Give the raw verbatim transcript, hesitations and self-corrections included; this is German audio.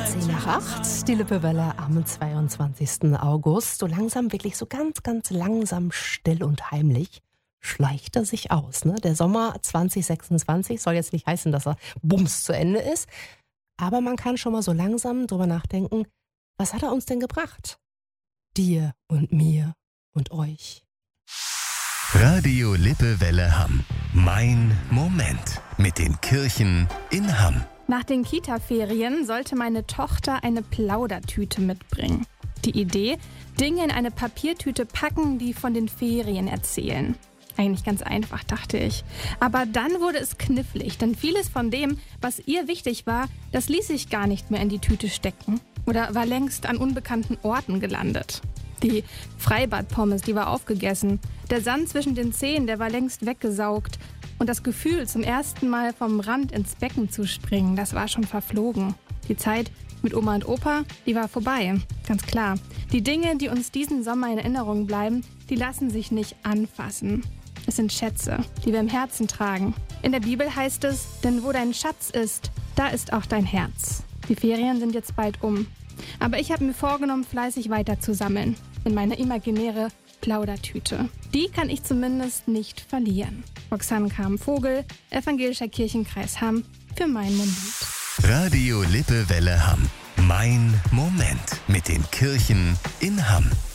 zehn nach acht, die Lippewelle am zweiundzwanzigsten August. So langsam, wirklich so ganz, ganz langsam, still und heimlich schleicht er sich aus. Ne? Der Sommer zwanzig sechsundzwanzig soll jetzt nicht heißen, dass er bums zu Ende ist. Aber man kann schon mal so langsam drüber nachdenken, was hat er uns denn gebracht? Dir und mir und euch. Radio Lippewelle Hamm. Mein Moment mit den Kirchen in Hamm. Nach den Kita-Ferien sollte meine Tochter eine Plaudertüte mitbringen. Die Idee, Dinge in eine Papiertüte packen, die von den Ferien erzählen. Eigentlich ganz einfach, dachte ich. Aber dann wurde es knifflig, denn vieles von dem, was ihr wichtig war, das ließ sich gar nicht mehr in die Tüte stecken oder war längst an unbekannten Orten gelandet. Die Freibadpommes, die war aufgegessen. Der Sand zwischen den Zehen, der war längst weggesaugt. Und das Gefühl, zum ersten Mal vom Rand ins Becken zu springen, das war schon verflogen. Die Zeit mit Oma und Opa, die war vorbei, ganz klar. Die Dinge, die uns diesen Sommer in Erinnerung bleiben, die lassen sich nicht anfassen. Es sind Schätze, die wir im Herzen tragen. In der Bibel heißt es, denn wo dein Schatz ist, da ist auch dein Herz. Die Ferien sind jetzt bald um. Aber ich habe mir vorgenommen, fleißig weiter zu sammeln. In meine imaginäre Plaudertüte. Die kann ich zumindest nicht verlieren. Roxanne Kahm-Vogel, Evangelischer Kirchenkreis Hamm, für meinen Moment. Radio Lippewelle Hamm. Mein Moment mit den Kirchen in Hamm.